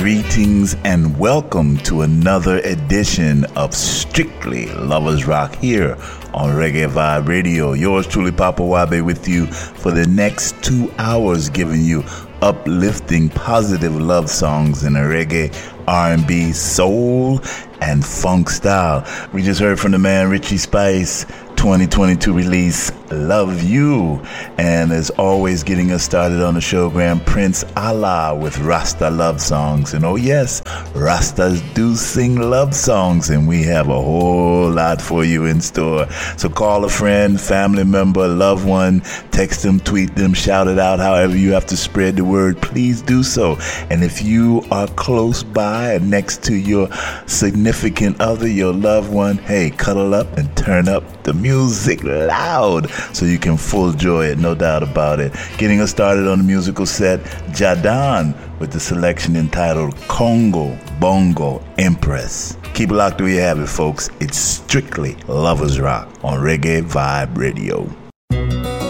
Greetings and welcome to another edition of Strictly Lovers Rock here on Reggae Vibe Radio. Yours truly, Papa Wabe, with you for the next 2 hours, giving you uplifting, positive love songs in a reggae, R&B, soul, and funk style. We just heard from the man Richie Spice, 2022 release, Love You. And as always, getting us started on the show, Grand Prince Allah with Rasta love songs. And oh yes, Rastas do sing love songs, and we have a whole lot for you in store. So call a friend, family member, loved one, text them, tweet them, shout it out, however you have to spread the word, please do so. And if you are close by and next to your significant other, your loved one, hey, cuddle up and turn up the music loud so you can full enjoy it, no doubt about it. Getting us started on the musical set, Jadan with the selection entitled Congo Bongo Empress. Keep it locked where you have it, folks. It's Strictly Lovers Rock on Reggae Vibe Radio.